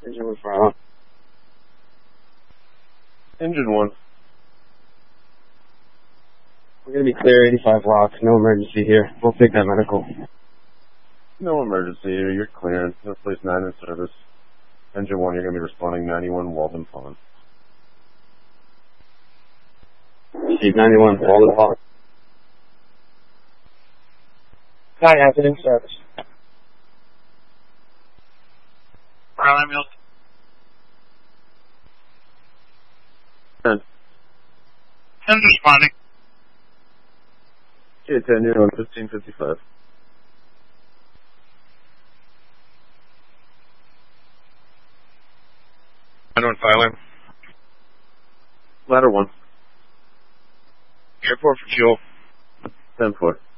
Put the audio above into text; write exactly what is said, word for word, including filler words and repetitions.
Engine one fire alarm. Engine one. We're gonna be clear, eighty-five blocks, no emergency here. We'll take that medical. No emergency here, you're clear. No place nine in service. Engine one, you're gonna be responding ninety-one Walden Pond. Receive ninety-one, Walden Pond. Hi, Hazard in service. Brown ambulance. ten. ten's responding. Okay, ten, you're on fifteen fifty-five. nine one filing. Ladder one. Airport for fuel. ten four.